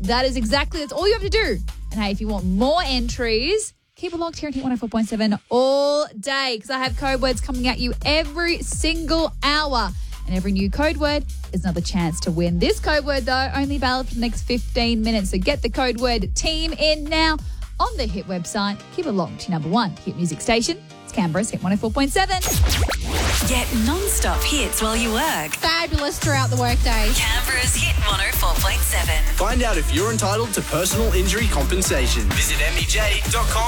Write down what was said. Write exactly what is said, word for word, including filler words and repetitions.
That is exactly, that's all you have to do. And hey, if you want more entries, keep it locked here at Hit one oh four point seven all day because I have code words coming at you every single hour. And every new code word is another chance to win. This code word, though, only valid for the next fifteen minutes. So get the code word team in now on the Hit website. Keep it locked to number one Hit music station. It's Canberra's Hit one oh four point seven. Get non-stop hits while you work. Fabulous throughout the workday. Canberra's Hit one oh four point seven. Find out if you're entitled to personal injury compensation. Visit M E J dot com.